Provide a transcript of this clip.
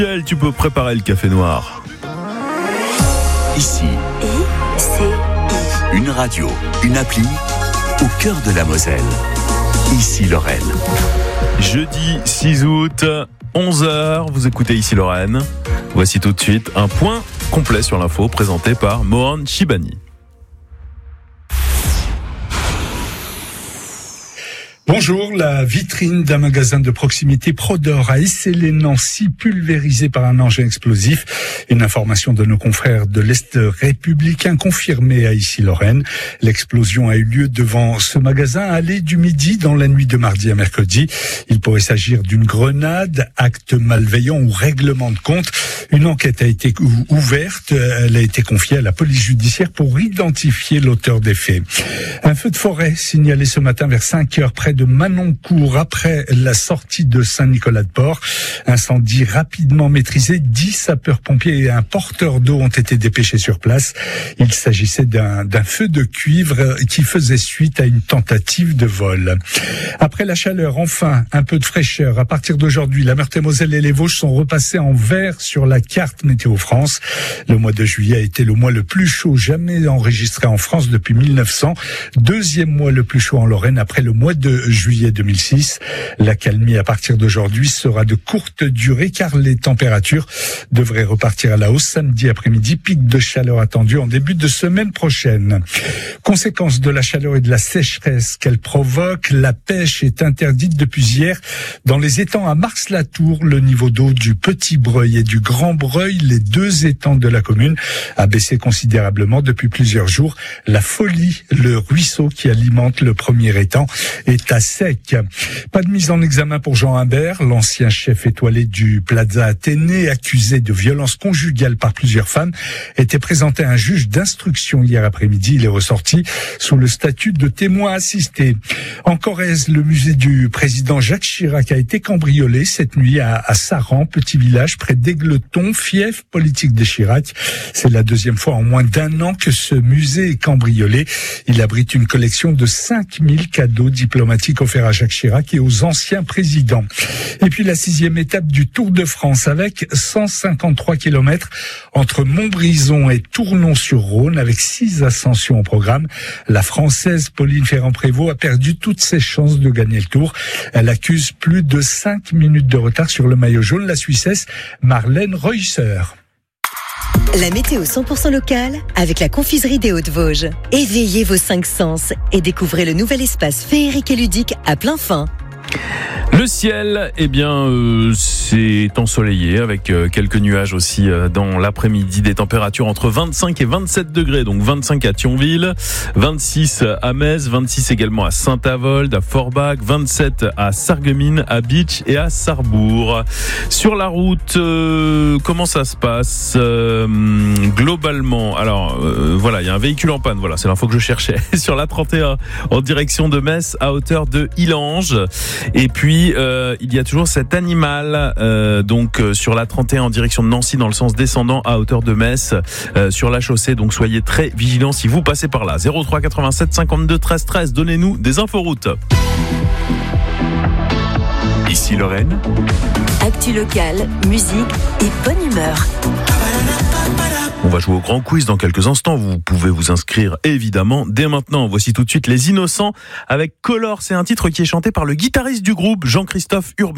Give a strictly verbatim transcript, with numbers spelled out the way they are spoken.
Tu peux préparer le café noir. Ici, I C I. une radio, une appli au cœur de la Moselle. Ici Lorraine. Jeudi six août, onze heures, vous écoutez Ici Lorraine. Voici tout de suite un point complet sur l'info présenté par Mohan Chibani. Bonjour, la vitrine d'un magasin de proximité Prodor a Issy-les-Nancy pulvérisée par un engin explosif. Une information de nos confrères de l'Est républicain confirmée à Issy-Lorraine. L'explosion a eu lieu devant ce magasin allée du Midi dans la nuit de mardi à mercredi. Il pourrait s'agir d'une grenade, acte malveillant ou règlement de compte. Une enquête a été ouverte. Elle a été confiée à la police judiciaire pour identifier l'auteur des faits. Un feu de forêt signalé ce matin vers cinq heures près de Manoncourt après la sortie de Saint-Nicolas-de-Port. Incendie rapidement maîtrisé. Dix sapeurs-pompiers et un porteur d'eau ont été dépêchés sur place. Il s'agissait d'un, d'un feu de cuivre qui faisait suite à une tentative de vol. Après la chaleur, enfin, un peu de fraîcheur. À partir d'aujourd'hui, la Meurthe-et-Moselle et les Vosges sont repassés en vert sur la carte Météo France. Le mois de juillet a été le mois le plus chaud jamais enregistré en France depuis mille neuf cents. Deuxième mois le plus chaud en Lorraine après le mois de juillet deux mille six. L'accalmie à partir d'aujourd'hui sera de courte durée car les températures devraient repartir à la hausse samedi après-midi. Pic de chaleur attendu en début de semaine prochaine. Conséquence de la chaleur et de la sécheresse qu'elle provoque, la pêche est interdite depuis hier dans les étangs à Mars-la-Tour. Le niveau d'eau du Petit Breuil et du Grand Breuil, les deux étangs de la commune, a baissé considérablement depuis plusieurs jours. La Folie, le ruisseau qui alimente le premier étang, est à sec. Pas de mise en examen pour Jean Humbert, l'ancien chef étoilé du Plaza Athénée, accusé de violence conjugale par plusieurs femmes, était présenté à un juge d'instruction hier après-midi. Il est ressorti sous le statut de témoin assisté. En Corrèze, le musée du président Jacques Chirac a été cambriolé cette nuit à, à Saran, petit village près d'Aigleton, fief politique de Chirac. C'est la deuxième fois en moins d'un an que ce musée est cambriolé. Il abrite une collection de cinq mille cadeaux diplomatiques offert à Jacques Chirac et aux anciens présidents. Et puis la sixième étape du Tour de France avec cent cinquante-trois kilomètres entre Montbrison et Tournon-sur-Rhône avec six ascensions au programme. La Française Pauline Ferrand-Prévot a perdu toutes ses chances de gagner le Tour. Elle accuse plus de cinq minutes de retard sur le maillot jaune, la Suissesse Marlène Reusser. La météo cent pour cent locale avec la confiserie des Hauts-de-Vosges. Éveillez vos cinq sens et découvrez le nouvel espace féerique et ludique à plein fin. Le ciel, eh bien, euh, c'est ensoleillé avec euh, quelques nuages aussi euh, dans l'après-midi. Des températures entre vingt-cinq et vingt-sept degrés. Donc vingt-cinq à Thionville, vingt-six à Metz, vingt-six également à Saint-Avold, à Forbach, vingt-sept à Sarreguemines, à Bitche et à Sarrebourg. Sur la route, euh, comment ça se passe euh, globalement? Alors euh, voilà, il y a un véhicule en panne. Voilà, c'est l'info que je cherchais. Sur la trente et un en direction de Metz à hauteur de Illange. Et puis euh, il y a toujours cet animal euh, donc euh, sur la trente et un en direction de Nancy dans le sens descendant à hauteur de Metz euh, sur la chaussée. Donc soyez très vigilants si vous passez par là. zéro trois quatre-vingt-sept cinquante-deux treize treize. Donnez-nous des inforoutes. Ici Lorraine. Actu locale, musique et bonne humeur. On va jouer au grand quiz dans quelques instants. Vous pouvez vous inscrire évidemment dès maintenant. Voici tout de suite Les Innocents avec Color. C'est un titre qui est chanté par le guitariste du groupe Jean-Christophe Urbain.